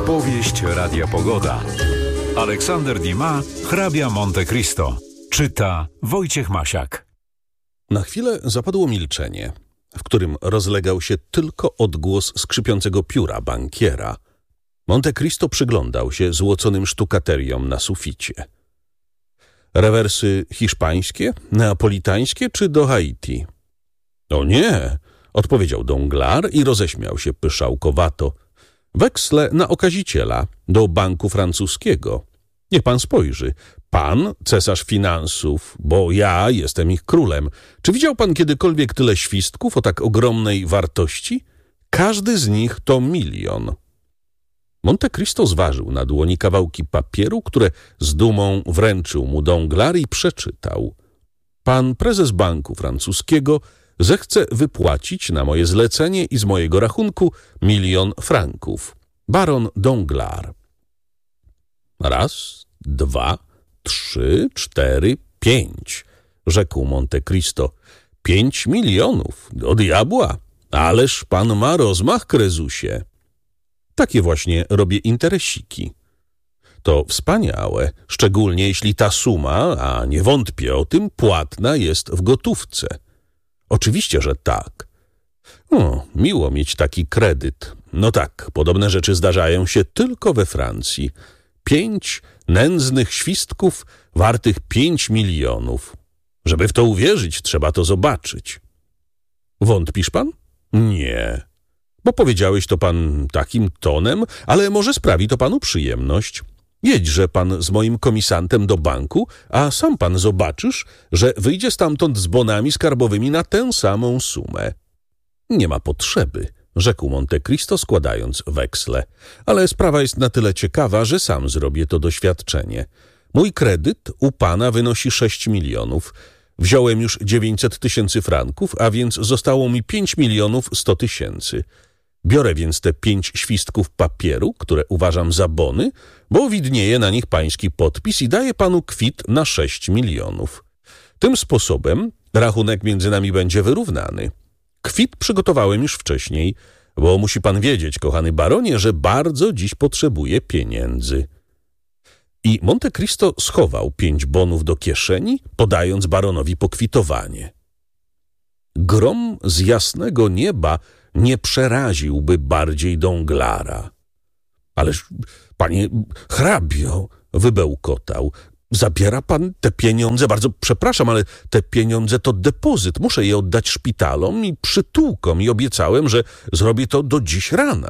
Powieść Radia Pogoda. Aleksander Dumas, hrabia Monte Cristo. Czyta Wojciech Masiak. Na chwilę zapadło milczenie, w którym rozlegał się tylko odgłos skrzypiącego pióra bankiera. Monte Cristo przyglądał się złoconym sztukateriom na suficie. Rewersy hiszpańskie, neapolitańskie czy do Haiti? O nie, odpowiedział Danglars i roześmiał się pyszałkowato. Weksle na okaziciela do banku francuskiego. Niech pan spojrzy. Pan, cesarz finansów, bo ja jestem ich królem. Czy widział pan kiedykolwiek tyle świstków o tak ogromnej wartości? Każdy z nich to 1 000 000. Monte Cristo zważył na dłoni kawałki papieru, które z dumą wręczył mu Danglars i przeczytał. Pan prezes banku francuskiego zechce wypłacić na moje zlecenie i z mojego rachunku 1 000 000 franków. Baron Danglars. 1, 2, 3, 4, 5, rzekł Monte Cristo. 5 milionów, do diabła! Ależ pan ma rozmach, krezusie. Takie właśnie robię interesiki. To wspaniałe, szczególnie jeśli ta suma, a nie wątpię o tym, płatna jest w gotówce. Oczywiście, że tak. Miło mieć taki kredyt. No tak, podobne rzeczy zdarzają się tylko we Francji. 5 nędznych świstków wartych 5 milionów. Żeby w to uwierzyć, trzeba to zobaczyć. Wątpisz pan? Nie. Bo powiedziałeś to pan takim tonem, ale może sprawi to panu przyjemność. Jedźże pan z moim komisantem do banku, a sam pan zobaczysz, że wyjdzie stamtąd z bonami skarbowymi na tę samą sumę. Nie ma potrzeby, rzekł Monte Cristo, składając weksle. Ale sprawa jest na tyle ciekawa, że sam zrobię to doświadczenie. Mój kredyt u pana wynosi 6 milionów. Wziąłem już 900 000 franków, a więc zostało mi 5 100 000. Biorę więc te 5 świstków papieru, które uważam za bony, bo widnieje na nich pański podpis i daję panu kwit na 6 milionów. Tym sposobem rachunek między nami będzie wyrównany. Kwit przygotowałem już wcześniej, bo musi pan wiedzieć, kochany baronie, że bardzo dziś potrzebuję pieniędzy. I Monte Cristo schował 5 bonów do kieszeni, podając baronowi pokwitowanie. Grom z jasnego nieba nie przeraziłby bardziej Danglara. Ależ, panie hrabio, wybełkotał, zabiera pan te pieniądze, bardzo przepraszam, ale te pieniądze to depozyt, muszę je oddać szpitalom i przytułkom i obiecałem, że zrobię to do dziś rana.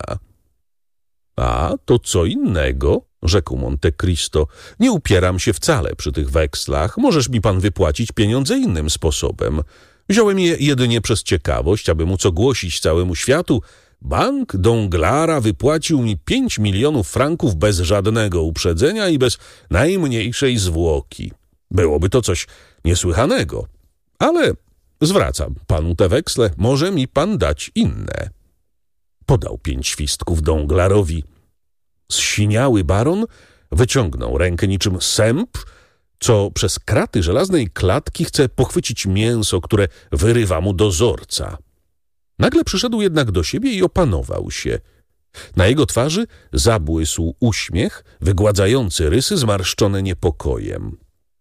A, to co innego, rzekł Monte Cristo, nie upieram się wcale przy tych wekslach, możesz mi pan wypłacić pieniądze innym sposobem. Wziąłem je jedynie przez ciekawość, aby móc ogłosić całemu światu. Bank Danglara wypłacił mi 5 milionów franków bez żadnego uprzedzenia i bez najmniejszej zwłoki. Byłoby to coś niesłychanego. Ale zwracam panu te weksle, może mi pan dać inne. Podał 5 świstków Danglarowi. Zsiniały baron wyciągnął rękę niczym sęp, co przez kraty żelaznej klatki chce pochwycić mięso, które wyrywa mu dozorca. Nagle przyszedł jednak do siebie i opanował się. Na jego twarzy zabłysł uśmiech, wygładzający rysy zmarszczone niepokojem.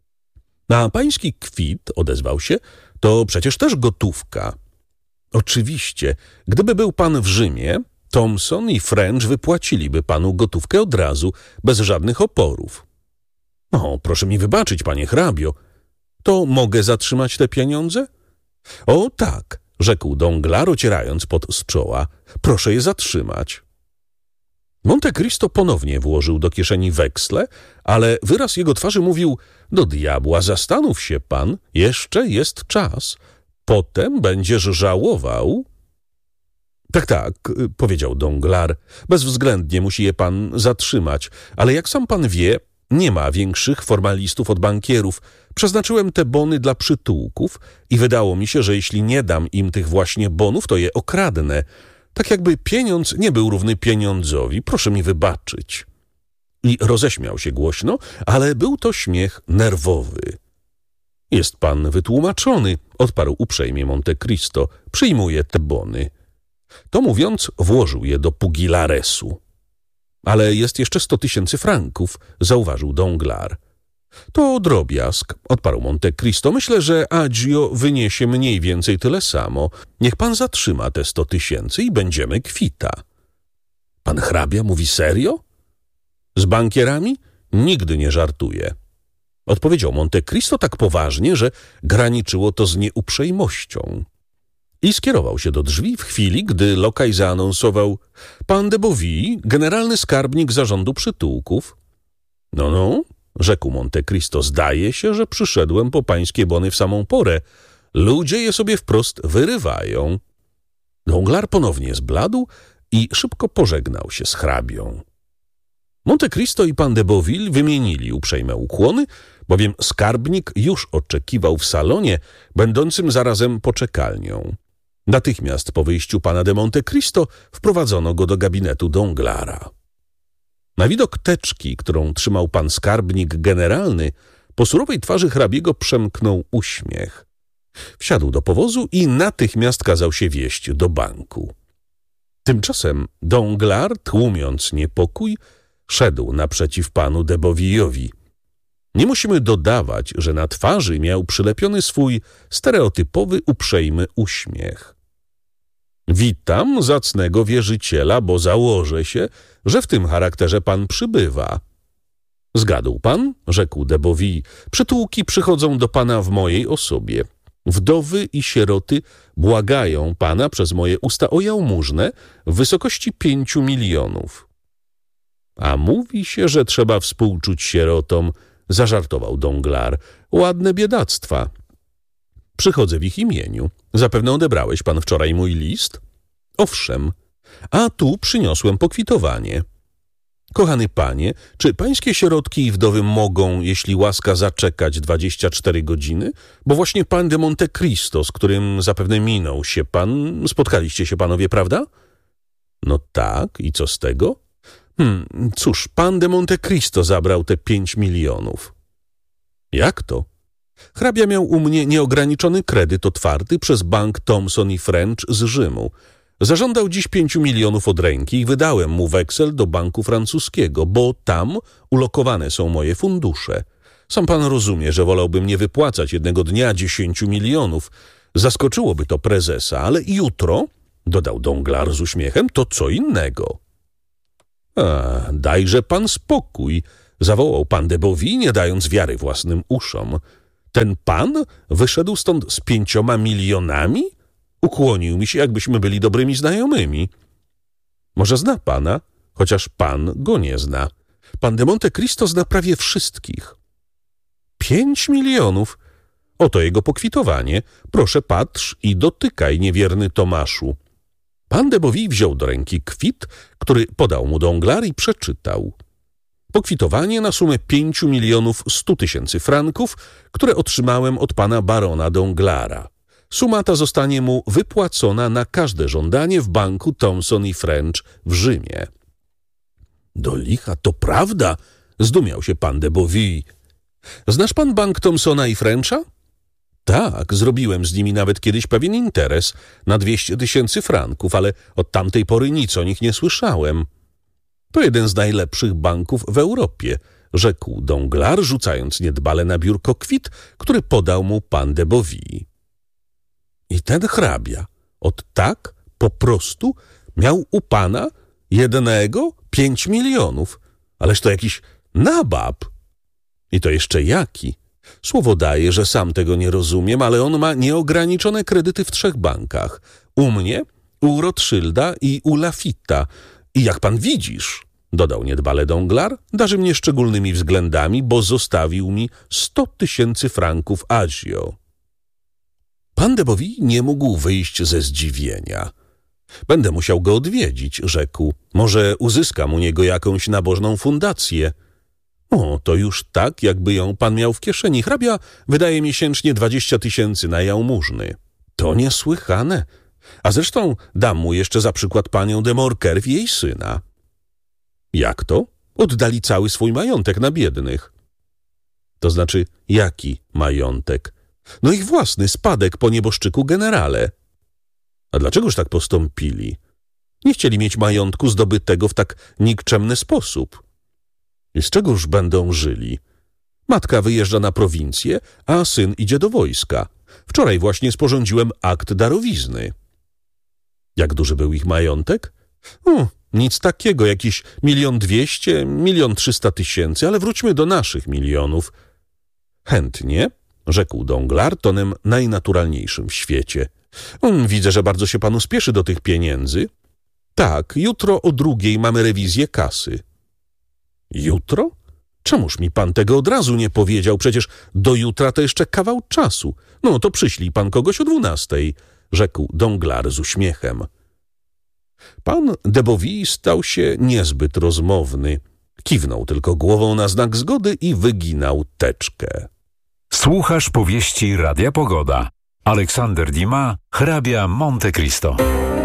Na pański kwit, odezwał się, to przecież też gotówka. Oczywiście, gdyby był pan w Rzymie, Thompson i French wypłaciliby panu gotówkę od razu, bez żadnych oporów. Proszę mi wybaczyć, panie hrabio. To mogę zatrzymać te pieniądze? O tak, rzekł Danglars, ocierając pot z czoła. Proszę je zatrzymać. Monte Cristo ponownie włożył do kieszeni weksle, ale wyraz jego twarzy mówił: do diabła, zastanów się pan, jeszcze jest czas. Potem będziesz żałował. Tak, powiedział Danglars, bezwzględnie musi je pan zatrzymać, ale jak sam pan wie, nie ma większych formalistów od bankierów. Przeznaczyłem te bony dla przytułków i wydało mi się, że jeśli nie dam im tych właśnie bonów, to je okradnę. Tak jakby pieniądz nie był równy pieniądzowi. Proszę mi wybaczyć. I roześmiał się głośno, ale był to śmiech nerwowy. Jest pan wytłumaczony, odparł uprzejmie Monte Cristo. Przyjmuję te bony. To mówiąc, włożył je do pugilaresu. Ale jest jeszcze 100 000 franków, zauważył Danglars. To drobiazg, odparł Monte Cristo. Myślę, że Agio wyniesie mniej więcej tyle samo. Niech pan zatrzyma te 100 000 i będziemy kwita. Pan hrabia mówi serio? Z bankierami nigdy nie żartuje. Odpowiedział Monte Cristo tak poważnie, że graniczyło to z nieuprzejmością. I skierował się do drzwi w chwili, gdy lokaj zaanonsował: pan de Boville, generalny skarbnik zarządu przytułków. No, rzekł Monte Cristo, zdaje się, że przyszedłem po pańskie bony w samą porę. Ludzie je sobie wprost wyrywają. Danglars ponownie zbladł i szybko pożegnał się z hrabią. Monte Cristo i pan de Boville wymienili uprzejme ukłony, bowiem skarbnik już oczekiwał w salonie, będącym zarazem poczekalnią. Natychmiast po wyjściu pana de Monte Cristo wprowadzono go do gabinetu Danglara. Na widok teczki, którą trzymał pan skarbnik generalny, po surowej twarzy hrabiego przemknął uśmiech. Wsiadł do powozu i natychmiast kazał się wieźć do banku. Tymczasem Danglars, tłumiąc niepokój, szedł naprzeciw panu de Boville'owi. Nie musimy dodawać, że na twarzy miał przylepiony swój stereotypowy, uprzejmy uśmiech. Witam zacnego wierzyciela, bo założę się, że w tym charakterze pan przybywa. Zgadł pan, rzekł de Boville, przytułki przychodzą do pana w mojej osobie. Wdowy i sieroty błagają pana przez moje usta o jałmużnę w wysokości 5 milionów. A mówi się, że trzeba współczuć sierotom, zażartował Danglars. Ładne biedactwa. Przychodzę w ich imieniu. Zapewne odebrałeś pan wczoraj mój list? Owszem. A tu przyniosłem pokwitowanie. Kochany panie, czy pańskie sierotki i wdowy mogą, jeśli łaska, zaczekać 24 godziny? Bo właśnie pan de Monte Cristo, z którym zapewne minął się pan, spotkaliście się panowie, prawda? No tak, i co z tego? Cóż, pan de Monte Cristo zabrał te 5 milionów. Jak to? Hrabia miał u mnie nieograniczony kredyt otwarty przez bank Thomson i French z Rzymu. Zażądał dziś 5 milionów od ręki i wydałem mu weksel do banku francuskiego, bo tam ulokowane są moje fundusze. Sam pan rozumie, że wolałbym nie wypłacać jednego dnia 10 milionów. Zaskoczyłoby to prezesa, ale jutro, dodał Danglars z uśmiechem, to co innego. Dajże pan spokój, zawołał pan de Boville, nie dając wiary własnym uszom. Ten pan wyszedł stąd z 5 milionami? Ukłonił mi się, jakbyśmy byli dobrymi znajomymi. Może zna pana, chociaż pan go nie zna. Pan de Monte Cristo zna prawie wszystkich. 5 milionów? Oto jego pokwitowanie. Proszę, patrz i dotykaj, niewierny Tomaszu. Pan de Boville wziął do ręki kwit, który podał mu Danglars i przeczytał. Pokwitowanie na sumę 5 100 000 franków, które otrzymałem od pana barona Danglara. Suma ta zostanie mu wypłacona na każde żądanie w banku Thomson i French w Rzymie. Do licha, to prawda? Zdumiał się pan de Boville. Znasz pan bank Thomsona i Frencha? Tak, zrobiłem z nimi nawet kiedyś pewien interes na 200 000 franków, ale od tamtej pory nic o nich nie słyszałem. To jeden z najlepszych banków w Europie, rzekł Danglars, rzucając niedbale na biurko kwit, który podał mu pan de Boville. I ten hrabia, tak, po prostu, miał u pana jednego 5 milionów. Ależ to jakiś nabab. I to jeszcze jaki? Słowo daję, że sam tego nie rozumiem, ale on ma nieograniczone kredyty w 3 bankach. U mnie, u Rothschilda i u Lafitta. I jak pan widzisz, dodał niedbale Danglars, darzy mnie szczególnymi względami, bo zostawił mi 100 000 franków agio. Pan de Boville nie mógł wyjść ze zdziwienia. Będę musiał go odwiedzić, rzekł. Może uzyskam u niego jakąś nabożną fundację. O, to już tak, jakby ją pan miał w kieszeni. Hrabia wydaje miesięcznie 20 000 na jałmużny. To niesłychane. A zresztą dam mu jeszcze za przykład panią de Morcerf i jej syna. Jak to? Oddali cały swój majątek na biednych. To znaczy, jaki majątek? No ich własny spadek po nieboszczyku generale. A dlaczegoż tak postąpili? Nie chcieli mieć majątku zdobytego w tak nikczemny sposób. I z czegoż będą żyli? Matka wyjeżdża na prowincję, a syn idzie do wojska. Wczoraj właśnie sporządziłem akt darowizny. Jak duży był ich majątek? Nic takiego, jakiś 1,2 miliona, 1,3 miliona, ale wróćmy do naszych milionów. Chętnie, rzekł Danglars tonem najnaturalniejszym w świecie. Widzę, że bardzo się panu spieszy do tych pieniędzy. Tak, jutro o 2:00 mamy rewizję kasy. Jutro? Czemuż mi pan tego od razu nie powiedział? Przecież do jutra to jeszcze kawał czasu. No to przyślij pan kogoś o 12:00, rzekł Danglars z uśmiechem. Pan de Boville stał się niezbyt rozmowny. Kiwnął tylko głową na znak zgody i wyginał teczkę. Słuchasz powieści Radia Pogoda. Aleksander Dumas, hrabia Monte Cristo.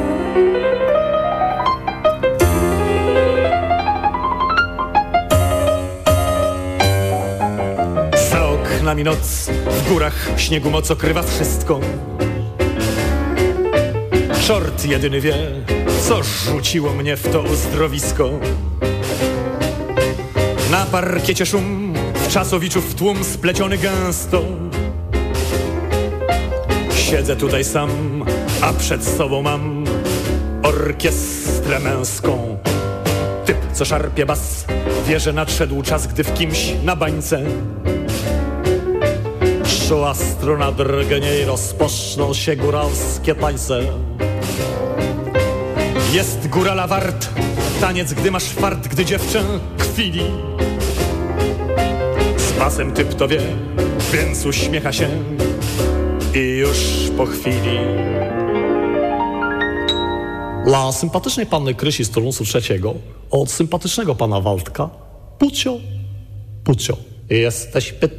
Za oknami noc, w górach śniegu moc okrywa wszystko. Czort jedyny wie, co rzuciło mnie w to uzdrowisko. Na parkiecie szum, w czasowiczów tłum spleciony gęsto. Siedzę tutaj sam, a przed sobą mam orkiestrę męską. Typ, co szarpie bas, wie, że nadszedł czas, gdy w kimś na bańce szła struna drgnie i rozpoczną się góralskie tańce. Jest górala wart, taniec, gdy masz fart, gdy dziewczę kwili. Z pasem typ to wie, więc uśmiecha się i już po chwili. Dla sympatycznej panny Krysi z turnusu trzeciego od sympatycznego pana Waldka: Pucio, Pucio, jesteś pyta